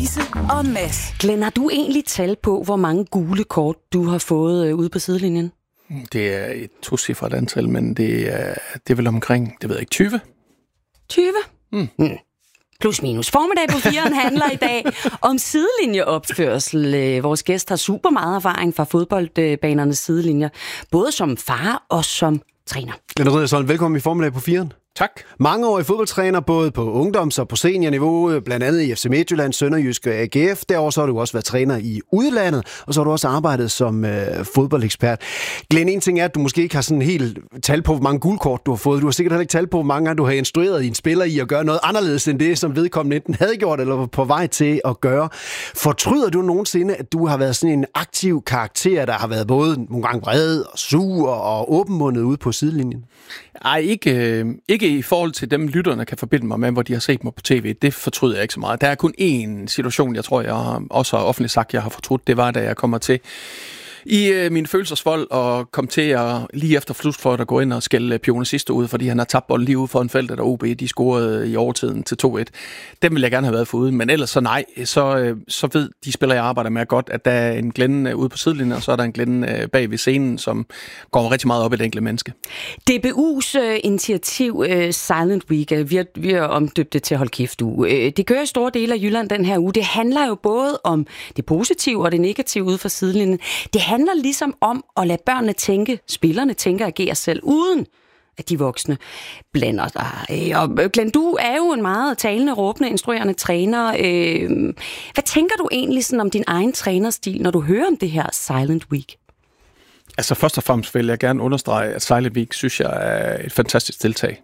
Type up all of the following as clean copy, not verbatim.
Og Mads. Glenn, har du egentlig tal på, hvor mange gule kort du har fået ude på sidelinjen? Det er et tocifret antal, men det er vel omkring, det ved jeg ikke, 20? 20? Plus minus. Formiddag på 4'eren handler i dag om sidelinjeopførsel. Vores gæst har super meget erfaring fra fodboldbanernes sidelinjer, både som far og som træner. Glenn Riddersholm, velkommen i Formiddag på 4'eren. Tak. Mangeårig fodboldtræner, både på ungdoms- og på seniorniveau, blandt andet i FC Midtjylland, Sønderjysk og AGF. Derover så har du også været træner i udlandet, og så har du også arbejdet som fodboldekspert. Glenn, en ting er, at du måske ikke har sådan helt tal på, hvor mange guldkort du har fået. Du har sikkert heller ikke tal på, hvor mange gange du har instrueret en spiller i at gøre noget anderledes end det, som vedkommende enten havde gjort eller var på vej til at gøre. Fortryder du nogensinde, at du har været sådan en aktiv karakter, der har været både nogle gange vred og sur og åbenmundet ude på sidelinjen? Ej, ikke i forhold til dem, lytterne kan forbinde mig med, hvor de har set mig på tv. Det fortryder jeg ikke så meget. Der er kun én situation, jeg tror, jeg også har offentligt sagt, jeg har fortrudt. Det var, da jeg kommer til i min følelsesvold og kom til at lige efter slutfløjt at gå ind og skælde Pione sidste ud, fordi han har tabt bolden lige ude foran feltet, og OB de scorede i overtiden til 2-1. Dem ville jeg gerne have været foruden, men ellers så nej, så ved de spillere, jeg arbejder med godt, at der er en Glenn ude på sidelinjen, og så er der en Glenn bag ved scenen, som går rigtig meget op i det enkelte menneske. DBU's initiativ Silent Week, vi har omdøbt det til Hold Kæft uge. Det kører i store dele af Jylland den her uge. Det handler jo både om det positive og det negative ude for sidelinjen. Det handler ligesom om at lade børnene tænke, spillerne tænke og agere selv, uden at de voksne blander sig. Og Glenn, du er jo en meget talende, råbende, instruerende træner. Hvad tænker du egentlig sådan om din egen trænerstil, når du hører om det her Silent Week? Altså først og fremmest vil jeg gerne understrege, at Silent Week synes jeg er et fantastisk tiltag.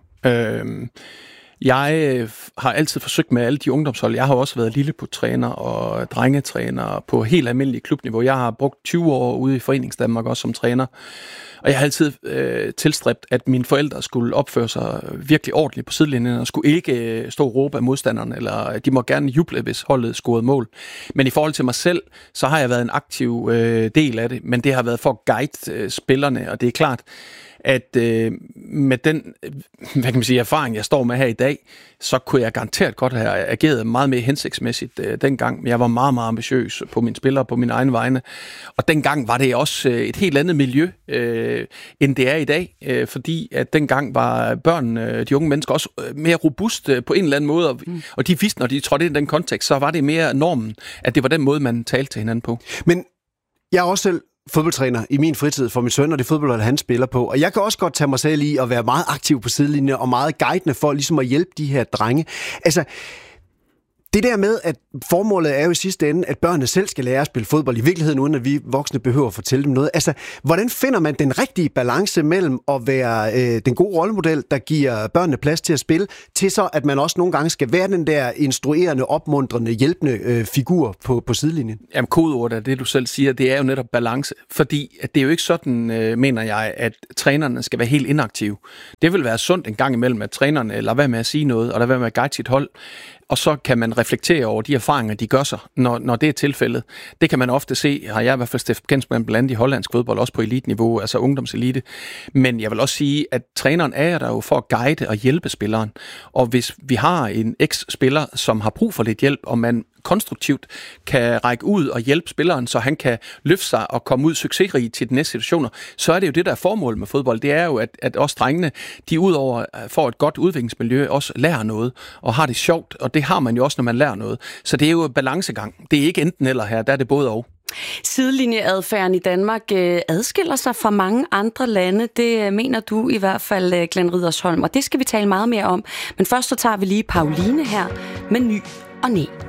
Jeg har altid forsøgt med alle de ungdomshold. Jeg har også været lilleput-træner og drengetræner på helt almindelig klubniveau. Jeg har brugt 20 år ude i Foreningsdanmark også som træner. Og jeg har altid tilstræbt, at mine forældre skulle opføre sig virkelig ordentligt på sidelinjen og skulle ikke stå og råbe af modstanderne, eller de må gerne juble, hvis holdet scorede mål. Men i forhold til mig selv, så har jeg været en aktiv del af det, men det har været for at guide spillerne, og det er klart, at med den erfaring, jeg står med her i dag, så kunne jeg garanteret godt have ageret meget mere hensigtsmæssigt dengang. Men jeg var meget, meget ambitiøs på mine spillere, på mine egne vegne. Og dengang var det også et helt andet miljø, end det er i dag. Fordi at dengang var børn, de unge mennesker, også mere robust på en eller anden måde. Og de vidste, når de trådte ind i den kontekst, så var det mere normen, at det var den måde, man talte til hinanden på. Men jeg er også selv fodboldtræner i min fritid for min søn, og det fodbold, han spiller på. Og jeg kan også godt tage mig selv i at være meget aktiv på sidelinjen og meget guidende for ligesom at hjælpe de her drenge. Altså, det der med, at formålet er jo i sidste ende, at børnene selv skal lære at spille fodbold i virkeligheden, uden at vi voksne behøver at fortælle dem noget. Altså, hvordan finder man den rigtige balance mellem at være den gode rollemodel, der giver børnene plads til at spille, til så, at man også nogle gange skal være den der instruerende, opmuntrende, hjælpende figur på sidelinjen? Jamen, kodeordet af det, du selv siger, det er jo netop balance. Fordi at det er jo ikke sådan, mener jeg, at trænerne skal være helt inaktive. Det vil være sundt en gang imellem, at trænerne lader være med at sige noget, og lader være med at guide sit hold. Og så kan man reflektere over de erfaringer, de gør sig, når det er tilfældet. Det kan man ofte se, har jeg i hvert fald stiftet kendskab blandt andet i hollandsk fodbold, også på eliteniveau, altså ungdomselite. Men jeg vil også sige, at træneren er der jo for at guide og hjælpe spilleren. Og hvis vi har en eks-spiller, som har brug for lidt hjælp, og man konstruktivt kan række ud og hjælpe spilleren, så han kan løfte sig og komme ud succesrig til de næste situationer, så er det jo det, der er formålet med fodbold. Det er jo, at også drengene, de udover får et godt udviklingsmiljø, også lærer noget og har det sjovt, og det har man jo også, når man lærer noget. Så det er jo balancegang. Det er ikke enten eller her, der er det både og. Sidelinjeadfærden i Danmark adskiller sig fra mange andre lande. Det mener du i hvert fald, Glenn Riddersholm, og det skal vi tale meget mere om. Men først så tager vi lige Pauline her med Ny og Næ.